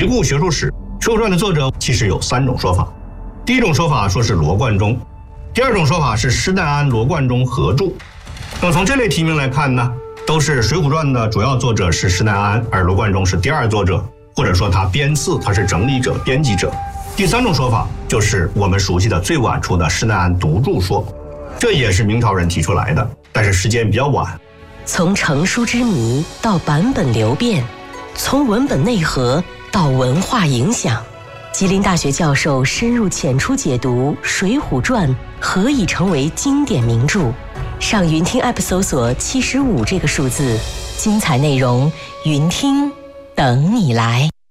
回顾学术史，《水浒传》的作者其实有3种说法。第一种说法说是罗贯中，第二种说法是施耐庵、罗贯中合著。那么从这类题目来看呢，都是《水浒传》的主要作者是施耐庵，而罗贯中是第二作者，或者说他编次，他是整理者、编辑者。第3种说法就是我们熟悉的最晚出的施耐庵独著说，这也是明朝人提出来的，但是时间比较晚。 从成书之谜到版本流变，从文本内核到文化影响，吉林大学教授深入浅出解读《水浒传》何以成为经典名著。上云听 App 搜索75这个数字，精彩内容云听等你来。